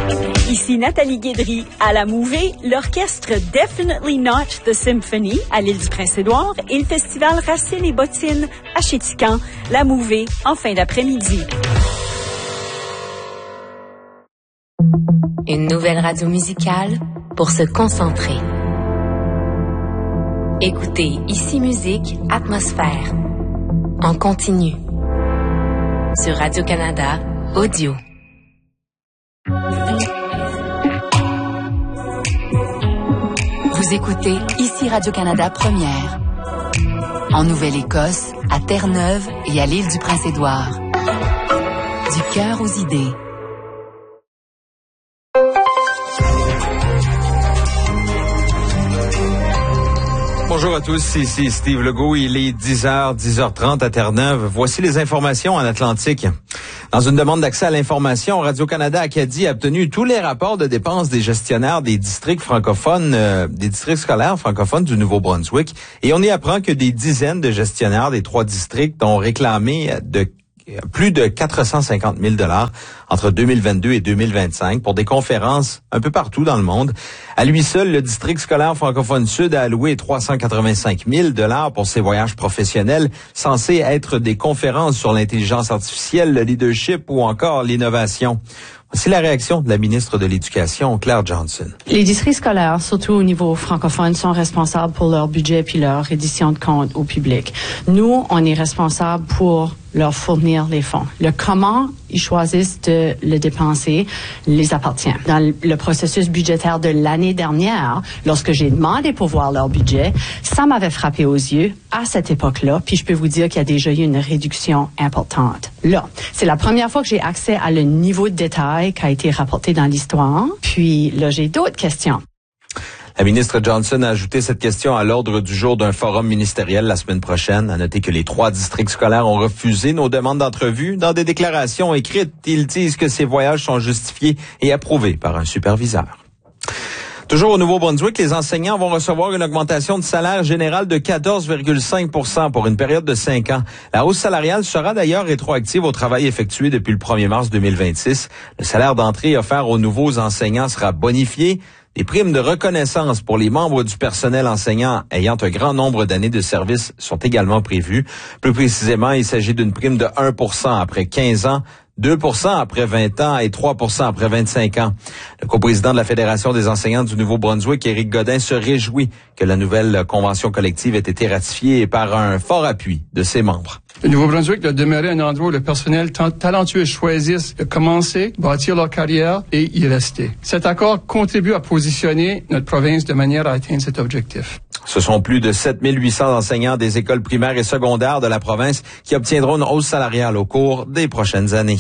Ici Nathalie Guédry. À la Mouvée, l'orchestre Definitely Not the Symphony à l'île du Prince-Édouard et le festival Racines et Bottines à Chéticamp. La Mouvée, en fin d'après-midi. Une nouvelle radio musicale pour se concentrer. Écoutez Ici Musique, Atmosphère. En continu. Sur Radio-Canada, audio. Vous écoutez Ici Radio-Canada Première. En Nouvelle-Écosse, à Terre-Neuve et à l'île du Prince-Édouard. Du cœur aux idées. Bonjour à tous, ici Steve Legault. Il est 10h, 10h30 à Terre-Neuve. Voici les informations en Atlantique. Dans une demande d'accès à l'information, Radio-Canada Acadie a obtenu tous les rapports de dépenses des gestionnaires des districts francophones, des districts scolaires francophones du Nouveau-Brunswick. Et on y apprend que des dizaines de gestionnaires des 3 districts ont réclamé plus de 450 000 $ entre 2022 et 2025 pour des conférences un peu partout dans le monde. À lui seul, le district scolaire francophone sud a alloué 385 000 $ pour ses voyages professionnels censés être des conférences sur l'intelligence artificielle, le leadership ou encore l'innovation. Voici la réaction de la ministre de l'Éducation, Claire Johnson. Les districts scolaires, surtout au niveau francophone, sont responsables pour leur budget puis leur reddition de comptes au public. Nous, on est responsables pour leur fournir les fonds. Le comment ils choisissent de le dépenser les appartient. Dans le processus budgétaire de l'année dernière, lorsque j'ai demandé pour voir leur budget, ça m'avait frappé aux yeux à cette époque-là, puis je peux vous dire qu'il y a déjà eu une réduction importante. Là, c'est la première fois que j'ai accès à le niveau de détail qui a été rapporté dans l'histoire, puis là, j'ai d'autres questions. La ministre Johnson a ajouté cette question à l'ordre du jour d'un forum ministériel la semaine prochaine. À noter que les 3 districts scolaires ont refusé nos demandes d'entrevue. Dans des déclarations écrites, ils disent que ces voyages sont justifiés et approuvés par un superviseur. Toujours au Nouveau-Brunswick, les enseignants vont recevoir une augmentation de salaire général de 14,5 % pour une période de 5 ans. La hausse salariale sera d'ailleurs rétroactive au travail effectué depuis le 1er mars 2026. Le salaire d'entrée offert aux nouveaux enseignants sera bonifié. Des primes de reconnaissance pour les membres du personnel enseignant ayant un grand nombre d'années de service sont également prévues. Plus précisément, il s'agit d'une prime de 1 % après 15 ans, 2 % après 20 ans et 3 % après 25 ans. Le coprésident de la Fédération des enseignants du Nouveau-Brunswick, Éric Godin, se réjouit que la nouvelle convention collective ait été ratifiée par un fort appui de ses membres. Le Nouveau-Brunswick doit demeurer un endroit où le personnel talentueux choisissent de commencer, bâtir leur carrière et y rester. Cet accord contribue à positionner notre province de manière à atteindre cet objectif. Ce sont plus de 7 800 enseignants des écoles primaires et secondaires de la province qui obtiendront une hausse salariale au cours des prochaines années.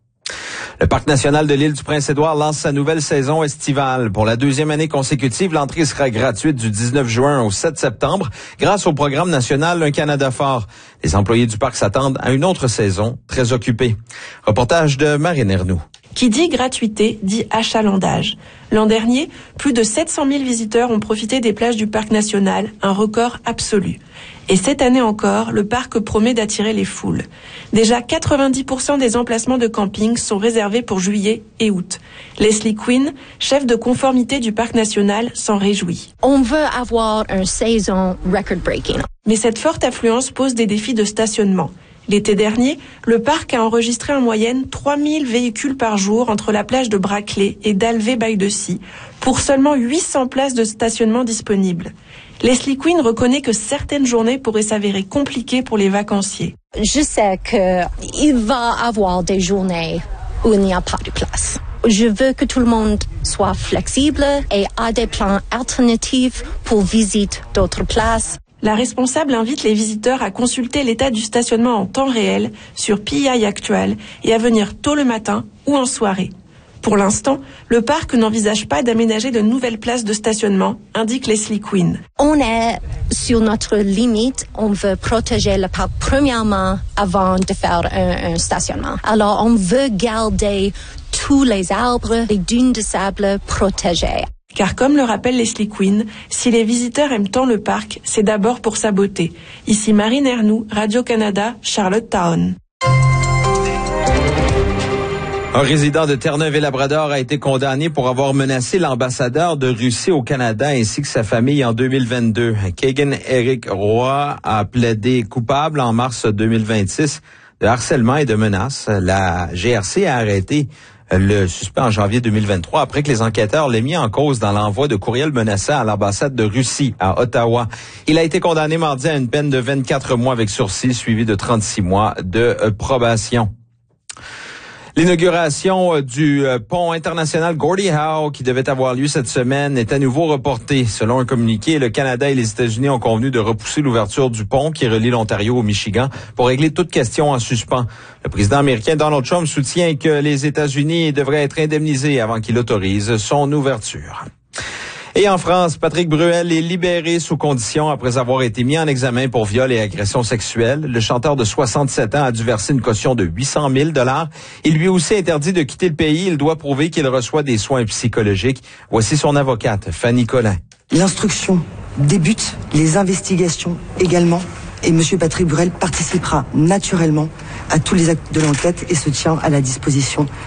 Le Parc national de l'île du Prince-Édouard lance sa nouvelle saison estivale. Pour la 2e année consécutive, l'entrée sera gratuite du 19 juin au 7 septembre grâce au programme national Un Canada fort. Les employés du parc s'attendent à une autre saison très occupée. Reportage de Marine Ernoux. Qui dit gratuité, dit achalandage. L'an dernier, plus de 700 000 visiteurs ont profité des plages du Parc national, un record absolu. Et cette année encore, le parc promet d'attirer les foules. Déjà 90% des emplacements de camping sont réservés pour juillet et août. Leslie Quinn, chef de conformité du Parc national, s'en réjouit. On veut avoir une saison record-breaking. Mais cette forte affluence pose des défis de stationnement. L'été dernier, le parc a enregistré en moyenne 3000 véhicules par jour entre la plage de Brackley et d'Alvé-Baie-de-Scie pour seulement 800 places de stationnement disponibles. Leslie Quinn reconnaît que certaines journées pourraient s'avérer compliquées pour les vacanciers. Je sais qu'il va y avoir des journées où il n'y a pas de place. Je veux que tout le monde soit flexible et ait des plans alternatifs pour visiter d'autres places. La responsable invite les visiteurs à consulter l'état du stationnement en temps réel sur PI Actual et à venir tôt le matin ou en soirée. Pour l'instant, le parc n'envisage pas d'aménager de nouvelles places de stationnement, indique Leslie Quinn. On est sur notre limite. On veut protéger le parc premièrement avant de faire un stationnement. Alors, on veut garder tous les arbres, les dunes de sable protégées. Car comme le rappelle Leslie Quinn, si les visiteurs aiment tant le parc, c'est d'abord pour sa beauté. Ici Marine Ernoux, Radio-Canada, Charlottetown. Un résident de Terre-Neuve-et-Labrador a été condamné pour avoir menacé l'ambassadeur de Russie au Canada ainsi que sa famille en 2022. Kagan Eric Roy a plaidé coupable en mars 2026 de harcèlement et de menaces. La GRC a arrêté le suspect en janvier 2023 après que les enquêteurs l'aient mis en cause dans l'envoi de courriels menaçants à l'ambassade de Russie à Ottawa. Il a été condamné mardi à une peine de 24 mois avec sursis suivi de 36 mois de probation. L'inauguration du pont international Gordie Howe qui devait avoir lieu cette semaine est à nouveau reportée. Selon un communiqué, le Canada et les États-Unis ont convenu de repousser l'ouverture du pont qui relie l'Ontario au Michigan pour régler toute question en suspens. Le président américain Donald Trump soutient que les États-Unis devraient être indemnisés avant qu'il autorise son ouverture. Et en France, Patrick Bruel est libéré sous condition après avoir été mis en examen pour viol et agression sexuelle. Le chanteur de 67 ans a dû verser une caution de 800 000 $. Il lui est aussi interdit de quitter le pays. Il doit prouver qu'il reçoit des soins psychologiques. Voici son avocate, Fanny Collin. L'instruction débute, les investigations également. Et M. Patrick Bruel participera naturellement à tous les actes de l'enquête et se tient à la disposition